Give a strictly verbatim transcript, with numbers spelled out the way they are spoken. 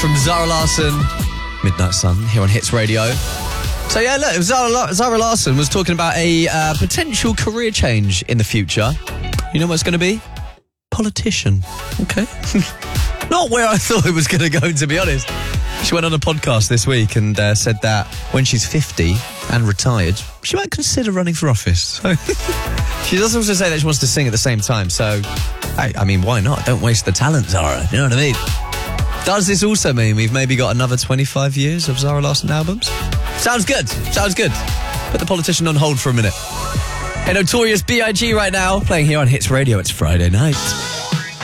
from Zara Larsson, Midnight Sun, here on Hits Radio. So yeah, look, Zara, Zara Larsson was talking about a uh, potential career change in the future. You know what it's going to be? Politician. Okay. Not where I thought it was going to go, to be honest. She went on a podcast this week and uh, said that when she's fifty and retired, she might consider running for office. So she does also say that she wants to sing at the same time. So, I, I mean, why not? Don't waste the talent, Zara. You know what I mean? Does this also mean we've maybe got another twenty-five years of Zara Larsson albums? Sounds good. Sounds good. Put the politician on hold for a minute. Hey, Notorious B I G right now, playing here on Hits Radio. It's Friday night.